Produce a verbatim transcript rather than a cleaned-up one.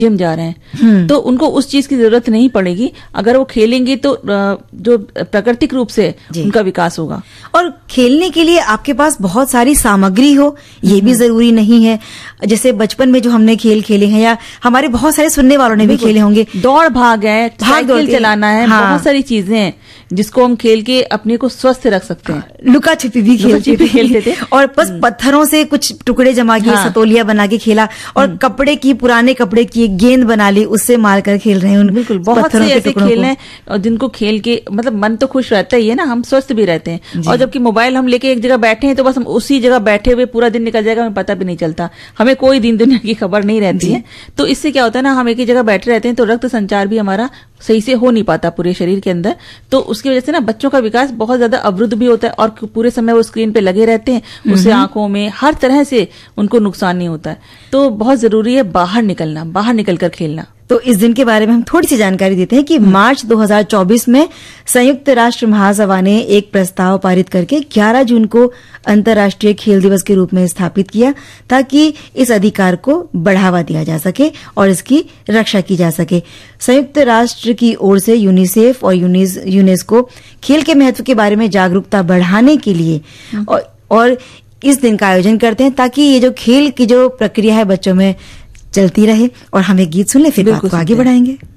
Gym जा रहे हैं, तो उनको उस चीज की जरूरत नहीं पड़ेगी। अगर वो खेलेंगे तो जो प्राकृतिक रूप से उनका विकास होगा। और खेलने के लिए आपके पास बहुत सारी सामग्री हो, ये भी जरूरी नहीं है। जैसे बचपन में जो हमने खेल खेले हैं, या हमारे बहुत सारे सुनने वालों ने भी खेले होंगे, दौड़ भाग है, साइकिल चलाना है, हाँ। बहुत सारी चीजें हैं जिसको हम खेल के अपने को स्वस्थ रख सकते हैं। लुका छिपी भी खेलते थे, खेलते थे और बस पत्थरों से कुछ टुकड़े जमा किए, हाँ। सतोलिया बना के खेला, और कपड़े की, पुराने कपड़े की गेंद बना ली, उससे मार कर खेल रहे हैं। बिल्कुल, बहुत से ऐसे खेल हैं और जिनको खेल के मतलब मन तो खुश रहता ही है ना, हम स्वस्थ भी रहते हैं। और जबकि मोबाइल हम लेके एक जगह बैठे हैं तो बस हम उसी जगह बैठे हुए पूरा दिन निकल जाएगा, हमें पता भी नहीं चलता, हमें कोई दिन दुनिया की खबर नहीं रहती है। तो इससे क्या होता है ना, हम एक ही जगह बैठे रहते हैं तो रक्त संचार भी हमारा सही से हो नहीं पाता पूरे शरीर के अंदर। तो उसकी वजह से ना बच्चों का विकास बहुत ज्यादा अवरुद्ध भी होता है और पूरे समय वो स्क्रीन पे लगे रहते हैं, उससे आंखों में हर तरह से उनको नुकसान नहीं होता है। तो बहुत जरूरी है बाहर निकलना, बाहर निकलकर खेलना। तो इस दिन के बारे में हम थोड़ी सी जानकारी देते हैं कि मार्च दो हज़ार चौबीस में संयुक्त राष्ट्र महासभा ने एक प्रस्ताव पारित करके ग्यारह जून को अंतर्राष्ट्रीय खेल दिवस के रूप में स्थापित किया, ताकि इस अधिकार को बढ़ावा दिया जा सके और इसकी रक्षा की जा सके। संयुक्त राष्ट्र की ओर से यूनिसेफ और यूनेस्को खेल के महत्व के बारे में जागरूकता बढ़ाने के लिए और, और इस दिन का आयोजन करते हैं, ताकि ये जो खेल की जो प्रक्रिया है बच्चों में चलती रहे। और हम एक गीत सुन ले, फिर बात को आगे बढ़ाएंगे।